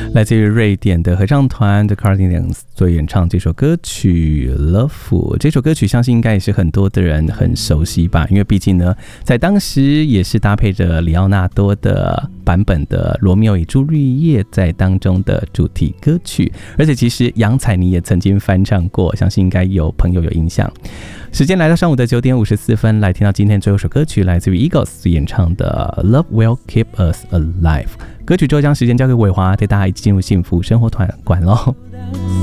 来自于瑞典的合唱团 The Cardigans 所演唱这首歌曲 Love。 这首歌曲相信应该也是很多的人很熟悉吧，因为毕竟呢在当时也是搭配着里奥纳多的版本的罗密欧与朱丽叶在当中的主题歌曲，而且其实杨采妮也曾经翻唱过，相信应该有朋友有印象。时间来到上午的9点54分，来听到今天最后一首歌曲，来自于 Eagles 演唱的 Love Will Keep Us Alive。歌曲之后将时间交给伟华，带大家一起进入幸福生活团馆咯。